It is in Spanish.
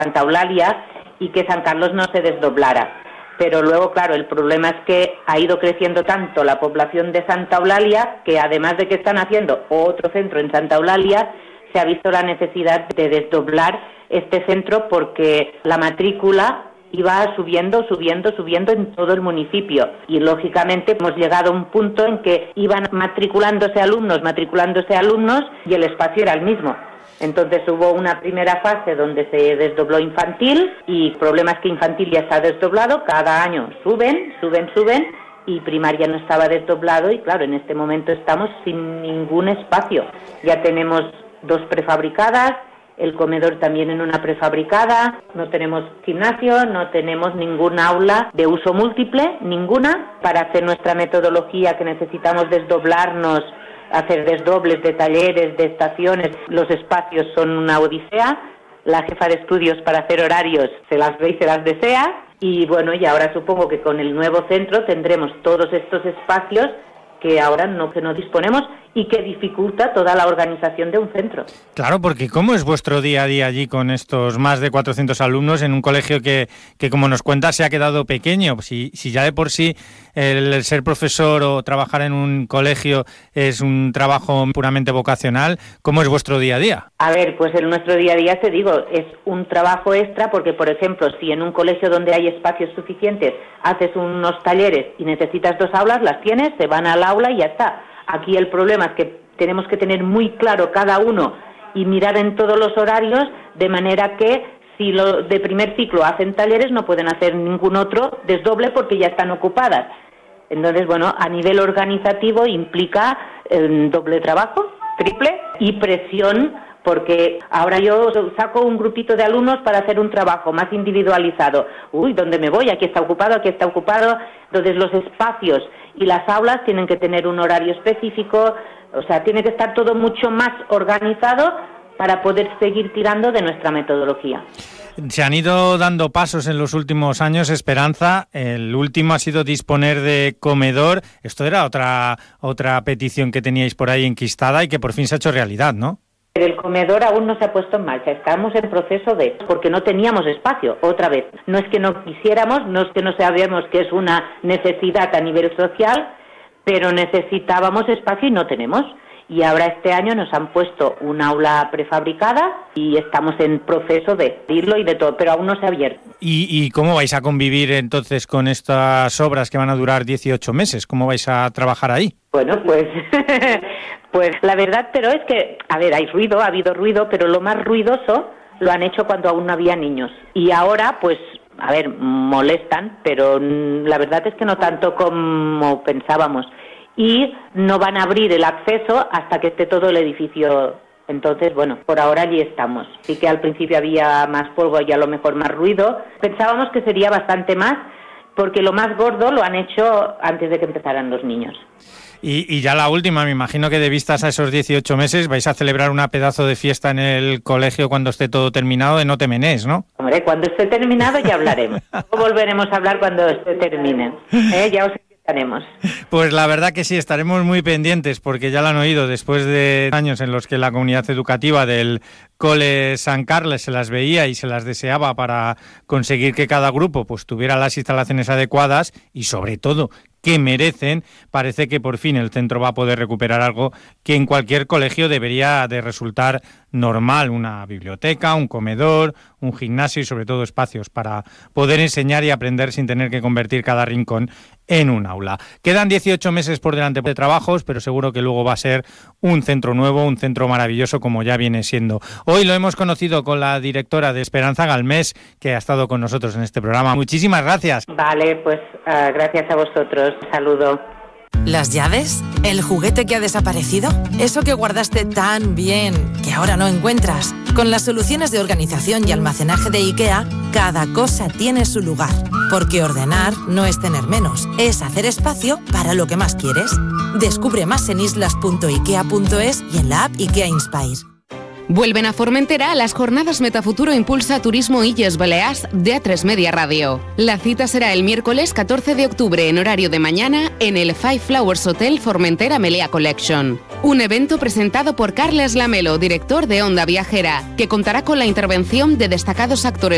Santa Eulalia y que San Carlos no se desdoblara. Pero luego, claro, el problema es que ha ido creciendo tanto la población de Santa Eulalia que además de que están haciendo otro centro en Santa Eulalia, se ha visto la necesidad de desdoblar este centro porque la matrícula iba subiendo en todo el municipio y lógicamente hemos llegado a un punto en que iban matriculándose alumnos y el espacio era el mismo. Entonces hubo una primera fase donde se desdobló infantil y el problema es que infantil ya está desdoblado, cada año suben y primaria no estaba desdoblado y claro, en este momento estamos sin ningún espacio. Ya tenemos 2 prefabricadas, el comedor también en una prefabricada, no tenemos gimnasio, no tenemos ningún aula de uso múltiple, ninguna, para hacer nuestra metodología que necesitamos desdoblarnos, hacer desdobles de talleres, de estaciones, los espacios son una odisea, la jefa de estudios para hacer horarios se las ve y se las desea, y bueno, y ahora supongo que con el nuevo centro tendremos todos estos espacios que ahora no disponemos y que dificulta toda la organización de un centro. Claro, porque ¿cómo es vuestro día a día allí con estos más de 400 alumnos en un colegio que como nos cuentas, se ha quedado pequeño? Si ya de por sí el ser profesor o trabajar en un colegio es un trabajo puramente vocacional, ¿cómo es vuestro día a día? A ver, pues en nuestro día a día, te digo, es un trabajo extra porque, por ejemplo, si en un colegio donde hay espacios suficientes haces unos talleres y necesitas 2 aulas, las tienes, se van al aula y ya está. Aquí el problema es que tenemos que tener muy claro cada uno y mirar en todos los horarios, de manera que si lo de primer ciclo hacen talleres no pueden hacer ningún otro desdoble porque ya están ocupadas. Entonces, bueno, a nivel organizativo implica doble trabajo, triple y presión, porque ahora yo saco un grupito de alumnos para hacer un trabajo más individualizado. ¿Dónde me voy? Aquí está ocupado. Entonces los espacios y las aulas tienen que tener un horario específico, o sea, tiene que estar todo mucho más organizado para poder seguir tirando de nuestra metodología. Se han ido dando pasos en los últimos años, Esperanza. El último ha sido disponer de comedor. Esto era otra petición que teníais por ahí enquistada y que por fin se ha hecho realidad, ¿no? El comedor aún no se ha puesto en marcha, estamos en proceso porque no teníamos espacio, otra vez. No es que no quisiéramos, no es que no sabemos que es una necesidad a nivel social, pero necesitábamos espacio y no tenemos. Y ahora este año nos han puesto un aula prefabricada y estamos en proceso de abrirlo y de todo, pero aún no se ha abierto. ¿Y cómo vais a convivir entonces con estas obras que van a durar 18 meses? ¿Cómo vais a trabajar ahí? Bueno, pues la verdad, pero es que, a ver, ha habido ruido, pero lo más ruidoso lo han hecho cuando aún no había niños. Y ahora, pues, a ver, molestan, pero la verdad es que no tanto como pensábamos. Y no van a abrir el acceso hasta que esté todo el edificio. Entonces, bueno, por ahora allí estamos. Sí que al principio había más polvo y a lo mejor más ruido. Pensábamos que sería bastante más, porque lo más gordo lo han hecho antes de que empezaran los niños. Y ya la última, me imagino que de vistas a esos 18 meses vais a celebrar una pedazo de fiesta en el colegio cuando esté todo terminado de No te menes, ¿no? Hombre, cuando esté terminado ya hablaremos. Volveremos a hablar cuando esté termine. Ya os invitaremos. Pues la verdad que sí, estaremos muy pendientes porque ya lo han oído después de años en los que la comunidad educativa del Cole San Carles se las veía y se las deseaba para conseguir que cada grupo pues tuviera las instalaciones adecuadas y sobre todo que merecen. Parece que por fin el centro va a poder recuperar algo que en cualquier colegio debería de resultar normal, una biblioteca, un comedor, un gimnasio y sobre todo espacios para poder enseñar y aprender sin tener que convertir cada rincón en un aula. Quedan 18 meses por delante de trabajos, pero seguro que luego va a ser un centro nuevo, un centro maravilloso como ya viene siendo. Hoy lo hemos conocido con la directora de Esperanza Galmés, que ha estado con nosotros en este programa. Muchísimas gracias. Vale, pues gracias a vosotros. Saludo. ¿Las llaves? ¿El juguete que ha desaparecido? ¿Eso que guardaste tan bien que ahora no encuentras? Con las soluciones de organización y almacenaje de IKEA, cada cosa tiene su lugar. Porque ordenar no es tener menos, es hacer espacio para lo que más quieres. Descubre más en islas.ikea.es y en la app IKEA Inspire. Vuelven a Formentera las jornadas Metafuturo Impulsa Turismo Illes Balears de A3 Media Radio. La cita será el miércoles 14 de octubre en horario de mañana en el Five Flowers Hotel Formentera Melea Collection. Un evento presentado por Carles Lamelo, director de Onda Viajera, que contará con la intervención de destacados actores